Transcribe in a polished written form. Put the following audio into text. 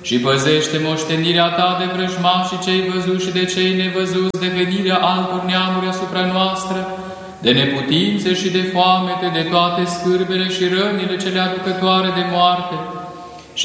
și păzește moștenirea ta de vrăjmași cei văzuți și de cei nevăzuți, de venirea altor neamuri asupra noastră, de neputințe și de foamete, de toate scârbele și rănile cele aducătoare de moarte,